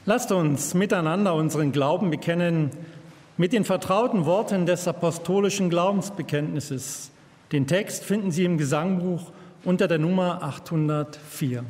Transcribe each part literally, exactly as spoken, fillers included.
Lasst uns miteinander unseren Glauben bekennen mit den vertrauten Worten des apostolischen Glaubensbekenntnisses. Den Text finden Sie im Gesangbuch unter der Nummer achthundertvier.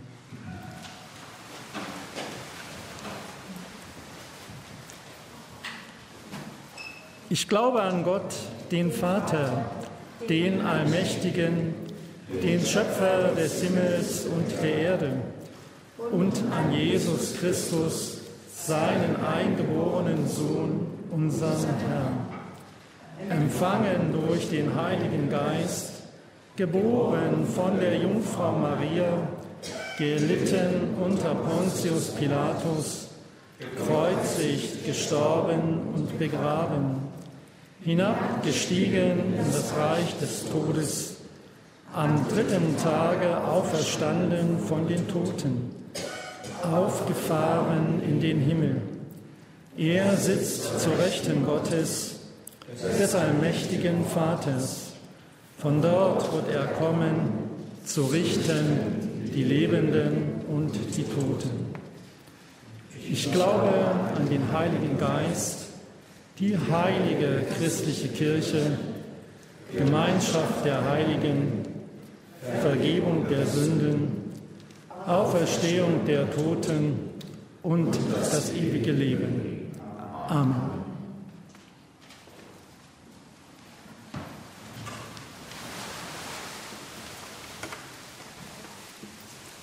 Ich glaube an Gott, den Vater, den Allmächtigen, den Schöpfer des Himmels und der Erde, und an Jesus Christus, seinen eingeborenen Sohn, unseren Herrn, empfangen durch den Heiligen Geist, geboren von der Jungfrau Maria, gelitten unter Pontius Pilatus, gekreuzigt, gestorben und begraben, hinabgestiegen in das Reich des Todes, am dritten Tage auferstanden von den Toten, aufgefahren in den Himmel. Er sitzt zur Rechten Gottes, des allmächtigen Vaters. Von dort wird er kommen, zu richten die Lebenden und die Toten. Ich glaube an den Heiligen Geist, die heilige christliche Kirche, Gemeinschaft der Heiligen, Vergebung der Sünden, Auferstehung der Toten und das ewige Leben. Amen.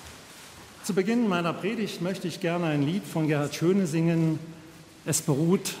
Zu Beginn meiner Predigt möchte ich gerne ein Lied von Gerhard Schöne singen. Es beruht